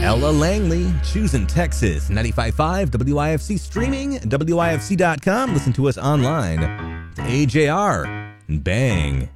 Ella Langley, choosing Texas, 95.5 WIFC streaming, WIFC.com. Listen to us online. AJR, bang.